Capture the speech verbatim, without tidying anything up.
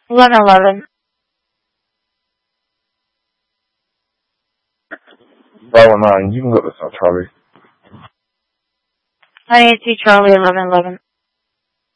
eleven eleven. Bravo nine, you can go to South Charlie. nine eight two Charlie, eleven eleven.